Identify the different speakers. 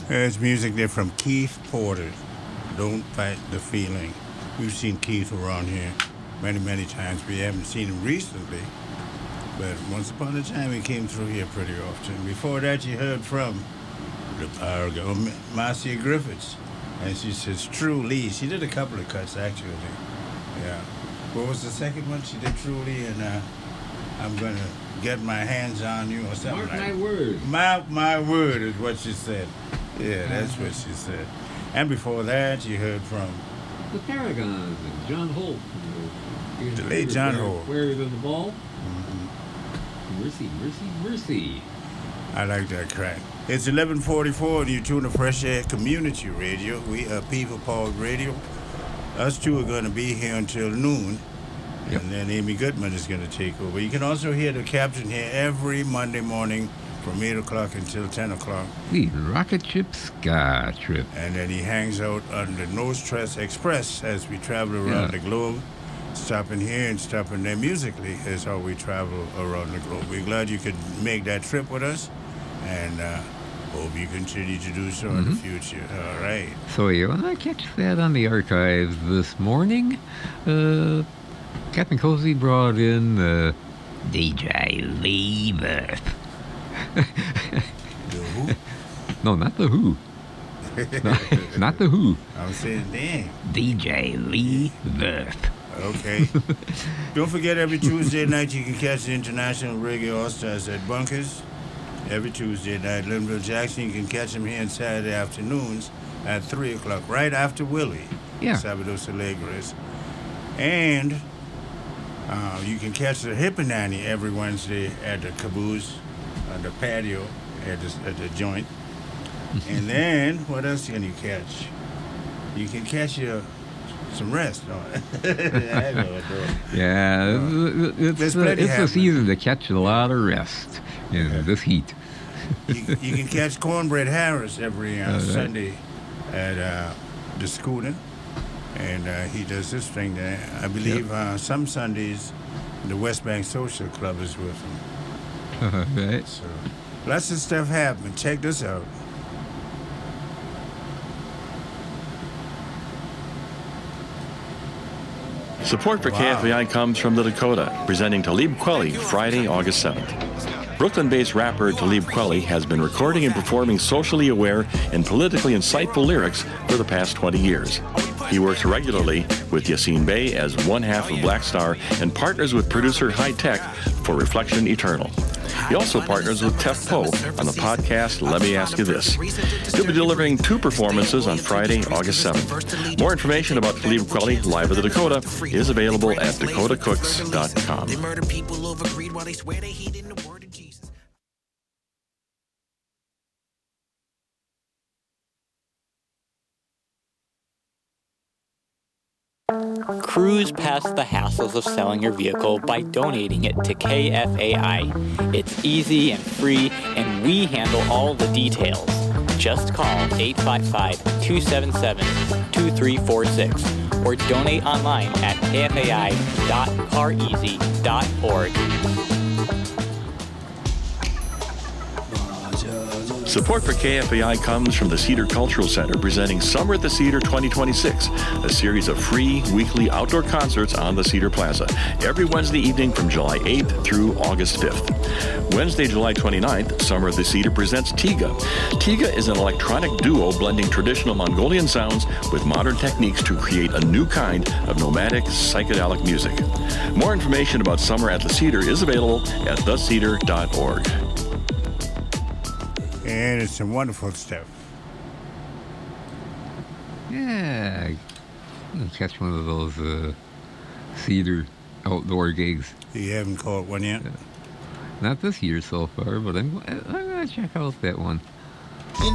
Speaker 1: There's music there from Keith Porter. Don't Fight the Feeling. We've seen Keith around here many, many times. We haven't seen him recently, but once upon a time he came through here pretty often. Before that, you heard from the Power Girl, Marcia Griffiths, and she says True Lee. She did a couple of cuts, actually. Yeah. What was the second one? She did True Lee, and I'm going to get my hands on you or something
Speaker 2: Mark
Speaker 1: like
Speaker 2: my word.
Speaker 1: Mark my word is what she said. Yeah, that's what she said. And before that, you heard from
Speaker 2: The Paragons and John Holt.
Speaker 1: the late John Holt.
Speaker 2: Where than the ball?
Speaker 1: Mm-hmm.
Speaker 2: Mercy, mercy, mercy.
Speaker 1: I like that crack. It's 11:44, and you tune to Fresh Air Community Radio. We are People Powered Radio. Us two are going to be here until noon,
Speaker 2: Yep.
Speaker 1: and then Amy Goodman is going to take over. You can also hear the captain here every Monday morning from 8 o'clock until 10 o'clock.
Speaker 2: The Rocket Ship Ska Trip.
Speaker 1: And then he hangs out on the No Stress Express as we travel around the globe. Stopping here and stopping there musically is how we travel around the globe. We're glad you could make that trip with us, and hope you continue to do so in the future. All right.
Speaker 2: So you want to catch that on the archives this morning? Captain Cozy brought in DJ Lee Birth.
Speaker 1: The Who?
Speaker 2: No, not the Who. No, not the Who.
Speaker 1: I'm saying, damn.
Speaker 2: DJ Lee Birth.
Speaker 1: Okay. Don't forget, every Tuesday night you can catch the International Reggae All-Stars at Bunkers. Every Tuesday night, Linville Jackson, you can catch him here on Saturday afternoons at 3 o'clock, right after Willie.
Speaker 2: Yeah.
Speaker 1: Sabados Alegres. And you can catch the Hippanani every Wednesday at the Caboose, on the patio, at the joint. And then, what else can you catch? You can catch some rest.
Speaker 2: Yeah, it's the season to catch a lot of rest in this heat.
Speaker 1: You can catch Cornbread Harris every Sunday at the Schooner, and he does this thing there. I believe some Sundays the West Bank Social Club is with him.
Speaker 2: Right.
Speaker 1: So lots of stuff happening. Check this out.
Speaker 3: Support for KFAI comes from the Dakota, presenting Talib Kweli Friday, August 7th. Brooklyn-based rapper Talib Kweli has been recording and performing socially aware and politically insightful lyrics for the past 20 years. He works regularly with Yassine Bey as one half of Black Star and partners with producer High Tech for Reflection Eternal. He also partners with Tef Poe on the podcast Let Me Ask You This. He'll be delivering 2 performances on Friday, August 7th. More information about Talib Kweli live at the Dakota is available at dakotacooks.com.
Speaker 4: They murder people over greed while they swear they heed in the word of Jesus.
Speaker 5: Cruise past the hassles of selling your vehicle by donating it to KFAI. It's easy and free, and we handle all the details. Just call 855-277-2346 or donate online at kfai.careasy.org.
Speaker 3: Support for KFAI comes from the Cedar Cultural Center, presenting Summer at the Cedar 2026, a series of free weekly outdoor concerts on the Cedar Plaza, every Wednesday evening from July 8th through August 5th. Wednesday, July 29th, Summer at the Cedar presents Tiga. Tiga is an electronic duo blending traditional Mongolian sounds with modern techniques to create a new kind of nomadic psychedelic music. More information about Summer at the Cedar is available at thecedar.org.
Speaker 1: And it's some wonderful stuff.
Speaker 2: Yeah, let's catch one of those Cedar outdoor gigs.
Speaker 1: You haven't caught one yet?
Speaker 2: Not this year so far, but I'm going to check out that one.